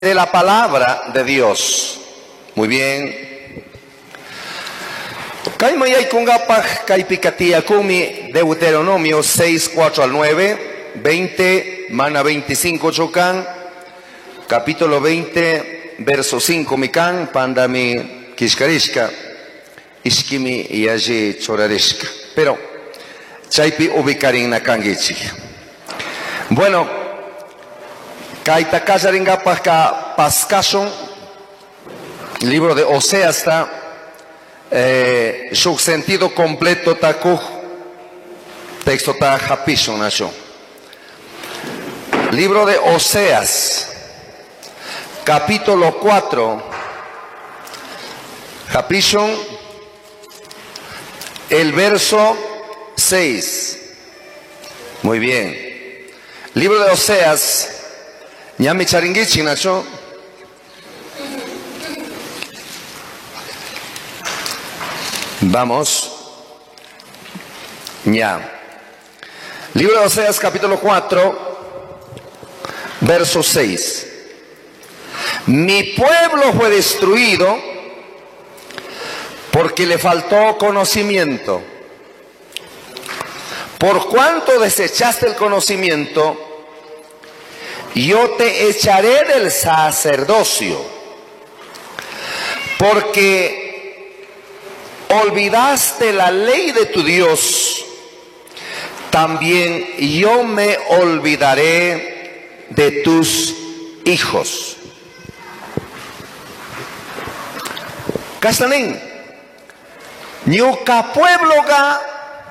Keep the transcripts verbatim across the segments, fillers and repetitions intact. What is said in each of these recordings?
de la palabra de Dios. Muy bien. Kaimayay kungapaj kaipikatia kumi, Deuteronomio seis, cuatro al nueve, veinte, mana veinticinco chocan, capítulo veinte, verso cinco mikan, pandami kishkarishka, ishkimi y allí chorarishka. Pero, chaipi ubicarin nakangichi. Bueno, Kaita kajaringapaj ka paskashon, libro de Oseas está, eh, su sentido completo takuj, texto ta japishon nacho. Libro de Oseas, capítulo cuatro, japishon, el verso seis. Muy bien. Libro de Oseas, Ñami charingichi nacho. Vamos. Ya. Libro de Oseas, capítulo cuatro, verso seis. Mi pueblo fue destruido porque le faltó conocimiento. Por cuanto desechaste el conocimiento, yo te echaré del sacerdocio, porque olvidaste la ley de tu Dios, también yo me olvidaré de tus hijos. Castanín, ñuka pueblo ga,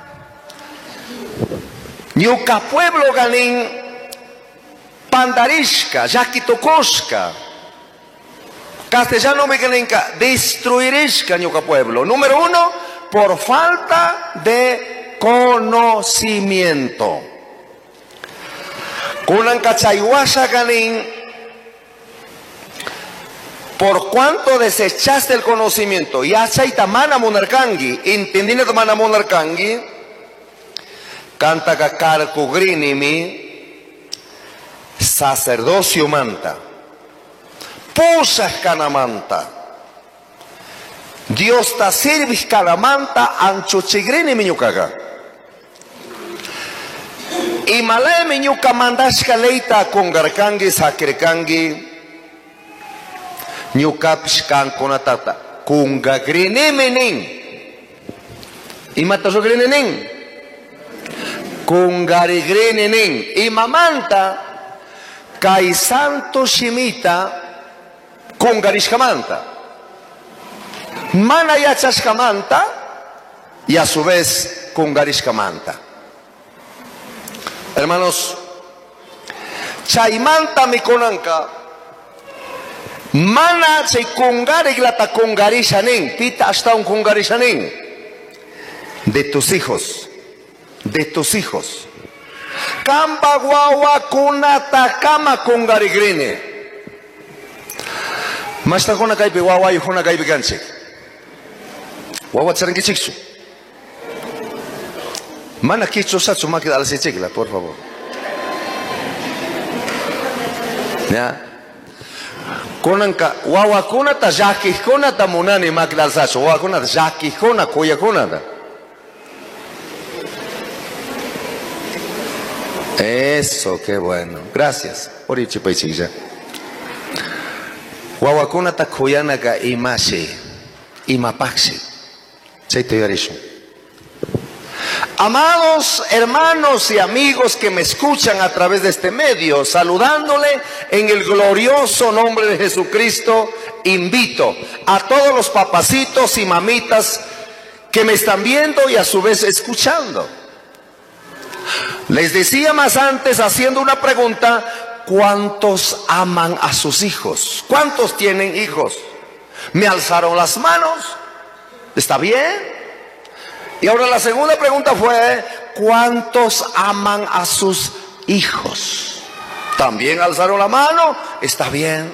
ñuka pueblo ganin, Pandarishka, Yakitokoshka, castellano mecalenca, destruirishka ñuka pueblo. Número uno, por falta de conocimiento. Kunan kachayuasha ganin, por cuanto desechaste el conocimiento, ya chaita mana monarkangi, entendine mana monarkangi, canta kakar kugrinimi, sacerdocio manta, pusas canamanta, Dios ta sirvis canamanta ancho chigrene miñucaga. Y malay miñuca mandashka leita con garkangi sakrekangi, ñukapishkan konatata, kunga grene menin. Y mataso grene nen, kungari grene nen. Y mamanta, Kai santo shimita con garishkamanta. Mana yachashkamanta y a su vez con garishkamanta. Hermanos, chaimanta mi konanka. Mana chay kongariglata kongarishanin. Pita hasta un kongarishanin. De tus hijos. De tus hijos. Kamba guawa kunata kama kungarigrine. Masta kona kaipi guawa y kona kaipi ganchik. Guawa tsarangi chiksu. Mana kichu satsu makida alasi chikla, por favor. Ya. Konanka guawa kunata jaki kunata munani makida alsasu. Guawa kunata jaki kuna kuya kunata. Eso, qué bueno. Gracias. Orichi paichilla. Wawakuna ta kuyana ga imashi, imapaxi. Amados hermanos y amigos que me escuchan a través de este medio, saludándole en el glorioso nombre de Jesucristo, invito a todos los papacitos y mamitas que me están viendo y a su vez escuchando. Les decía más antes, haciendo una pregunta, ¿cuántos aman a sus hijos? ¿Cuántos tienen hijos? Me alzaron las manos. ¿Está bien? Y ahora la segunda pregunta fue, ¿cuántos aman a sus hijos? También alzaron la mano. ¿Está bien?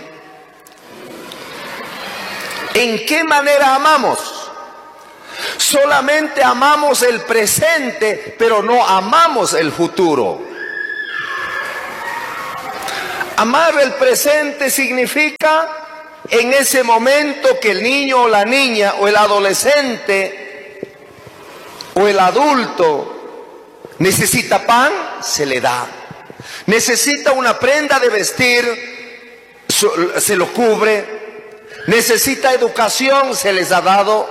¿En qué manera amamos? Solamente amamos el presente, pero no amamos el futuro. Amar el presente significa en ese momento que el niño o la niña o el adolescente o el adulto necesita pan, se le da. Necesita una prenda de vestir, se lo cubre. Necesita educación, se les ha dado.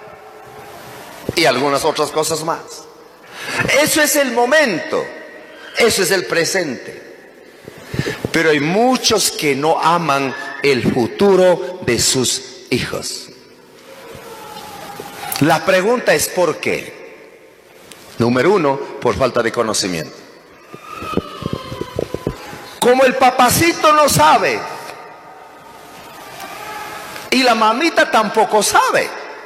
Y algunas otras cosas más. Eso es el momento. Eso es el presente. Pero hay muchos que no aman el futuro de sus hijos. La pregunta es ¿por qué? Número uno, por falta de conocimiento. Como el papacito no sabe y la mamita tampoco sabe.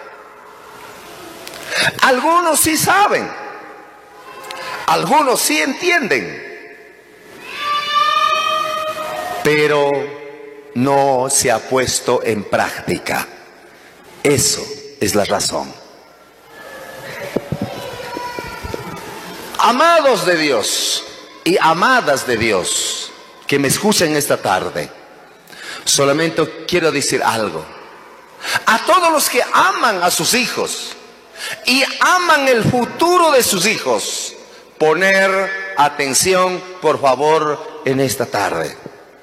Algunos sí saben, algunos sí entienden, pero no se ha puesto en práctica. Eso es la razón. Amados de Dios y amadas de Dios que me escuchan esta tarde, solamente quiero decir algo. A todos los que aman a sus hijos y aman el futuro de sus hijos, poner atención, por favor, en esta tarde.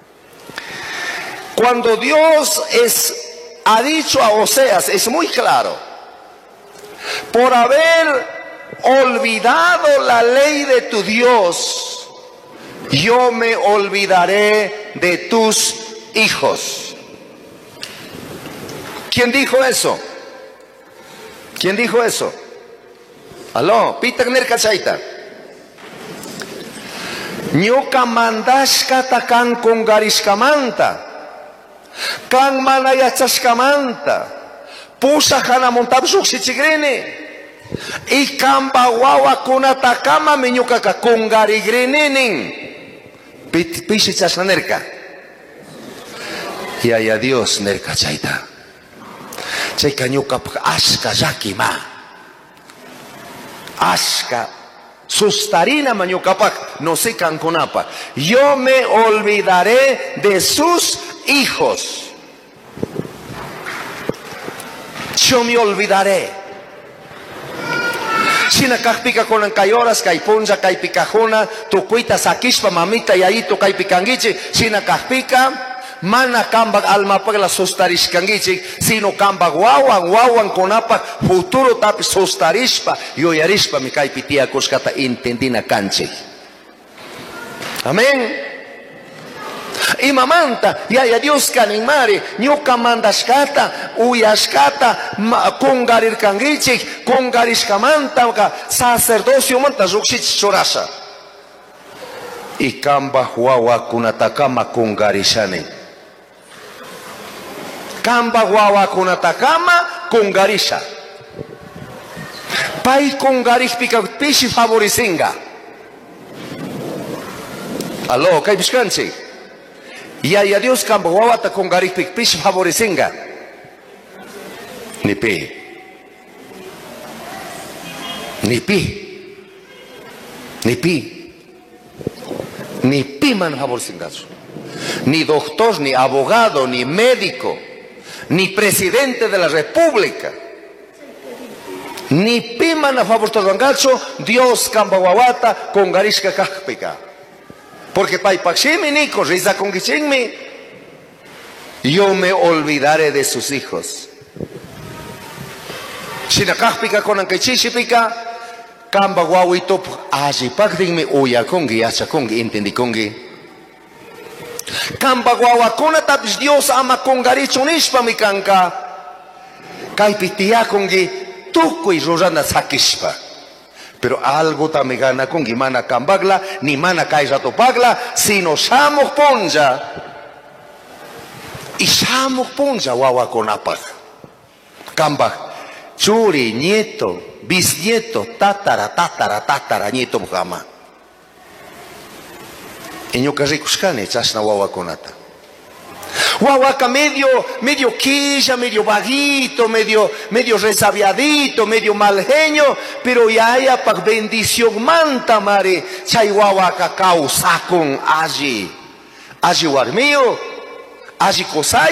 Cuando Dios es, ha dicho a Oseas, es muy claro, por haber olvidado la ley de tu Dios, yo me olvidaré de tus hijos. ¿Quién dijo eso? ¿Quién dijo eso? Aló, pita nerka chaita. Ñuka mandashkata kan kongarishkamanta. Kan mana yachashkamanta. Pusa hana montabshuk shichigrene. Y kamba wawa kunatakama meñuka ka kongarigrenenin. Pishichashna nerka. Y ay adiós nerka chaita. Chayka ñuka ashka yakima. Ashka sustarina mañukapak no sé canconapa. Yo me olvidaré de sus hijos. Yo me olvidaré. Sina kahpika con ancayoras, kaipunja, kaipikajona, tukuita sakishpa mamita y ahí tu kaipikangichi, sina kahpika. Mana kambag alma pag la sustarishkangichik, sino kambag wawan wawan konapa futuro tapi sustarishpa, yoyarishpa mi kay pitia kuskata intendina kanchik. Amén. Y mamanta, ya ya Dios kanimari, ñuka mandashkata, uyashkata, kongarir kangichik, kongarishkamanta, sacerdocio manta rukshich chorasha. Y kamba wawa kunatakama kongarishane. Kamba wawa kunatakama kongarisha. Pai kongarish pika pishi favorizinga. Aló, kay biskanchi. Ya ya Dios kamba wawa ta kongarish pika pishi favorizinga. Ni pi. Ni pi. Ni pi. Ni pi man favorizingazo. Ni doctor, ni abogado, ni médico, ni presidente de la república, ni piman a favor de Rangacho, Dios Kambawawata con Garishka Kajpika. Porque Paipachimi Nico, Riza con Gichingmi, yo me olvidaré de sus hijos. Shina Kajpika con Ankechishipika, Kambawawito, Aji Pakdingmi, Uya Kongi, Acha Kongi, Intendi Kongi. Kamba guawakuna tapis Dios ama kongarichonishpa mi kanka. Kay pitia kongi tukuy rurana sakishpa. Pero algo tamigana kongi mana kambagla ni mana kay ratopagla sino shamok ponja. Y shamok ponja wawakonapag. Kambag churi, nieto, bisnieto, tatara, tatara, tatara, nieto mujama. Y ñuka rikushkani chashna wawakunata. Wawaka medio, medio quilla, medio vaguito, medio, medio resabiadito, medio malgeño, pero ya haya pa bendición manta mare, chay wawaka causa con allí. aji warmiyo, aji kosai.